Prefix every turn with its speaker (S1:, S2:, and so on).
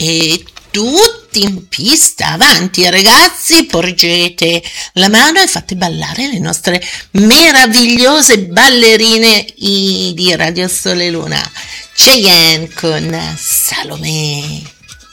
S1: E tutti in pista, avanti ragazzi, porgete la mano e fate ballare le nostre meravigliose ballerine di Radio Sole Luna. Cheyenne con Salome.